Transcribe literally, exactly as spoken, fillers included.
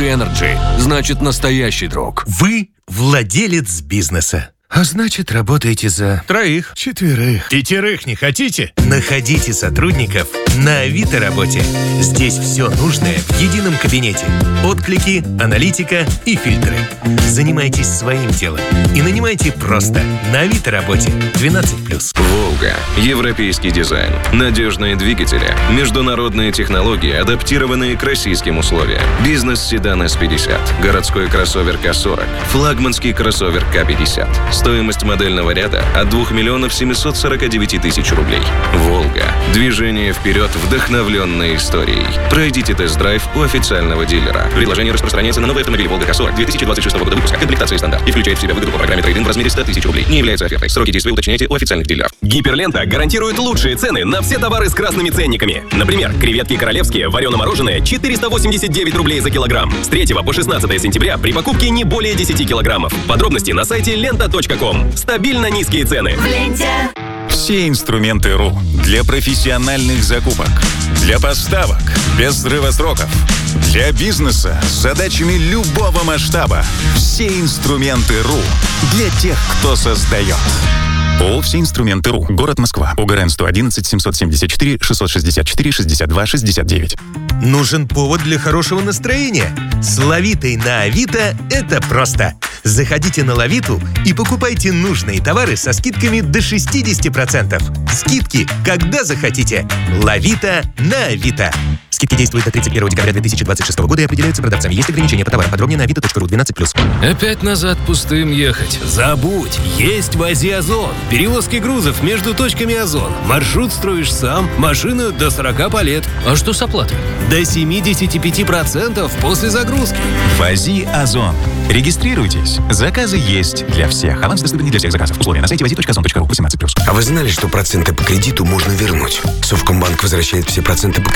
джи Energy. Значит, настоящий друг. Вы владелец бизнеса. А значит, работаете за троих, четверых, пятерых не хотите? Находите сотрудников на Авито работе. Здесь все нужное в едином кабинете. Отклики, аналитика и фильтры. Занимайтесь своим делом и нанимайте просто на Авито работе. двенадцать плюс. Волга. Европейский дизайн. Надежные двигатели. Международные технологии, адаптированные к российским условиям. Бизнес-седан эс пятьдесят. Городской кроссовер ка сорок. Флагманский кроссовер ка пятьдесят. Стоимость модельного ряда от двух миллионов семьсот сорок девять тысяч рублей. Волга. Движение вперед, вдохновленной историей. Пройдите тест-драйв у официального дилера. Предложение распространяется на новые автомобили Волга ка сорок две тысячи двадцать шестого года выпуска. Комплектация стандарт. И включает в себя выгоду по программе трейд-ин в размере сто тысяч рублей. Не является офертой. Сроки действия уточняйте у официальных дилеров. Гиперлента гарантирует лучшие цены на все товары с красными ценниками. Например, креветки королевские, варено-мороженое, четыреста восемьдесят девять рублей за килограмм. С третьего по шестнадцатое сентября при покупке не более десяти килограммов. Подробности на сайте лента точка ком. Стабильно низкие цены. В ленте. Все инструменты РУ для профессиональных закупок, для поставок без срыва сроков, для бизнеса с задачами любого масштаба. Все инструменты РУ для тех, кто создает. ООО «Все инструменты РУ». Город Москва. ОГРН сто одиннадцать семьсот семьдесят четыре шестьсот шестьдесят четыре шестьдесят два шестьдесят девять. Нужен повод для хорошего настроения? С Лавитой на Авито это просто. Заходите на Лавиту и покупайте нужные товары со скидками до шестьдесят процентов. Скидки, когда захотите. Лавита на Авито. Скидки действуют до тридцать первого декабря две тысячи двадцать шестого года и определяются продавцами. Есть ограничения по товарам. Подробнее на авито точка ру. двенадцать плюс. Опять назад пустым ехать. Забудь, есть ВОЗИ Озон. Перевозки грузов между точками Озон. Маршрут строишь сам, машина до сорока палет. А что с оплатой? До семьдесят пять процентов после загрузки. ВОЗИ Озон. Регистрируйтесь. Заказы есть для всех. Аванс доступен не для всех заказов. Условия на сайте вози точка озон точка ру. восемнадцать плюс. А вы знали, что проценты по кредиту можно вернуть? Совкомбанк возвращает все проценты по кредиту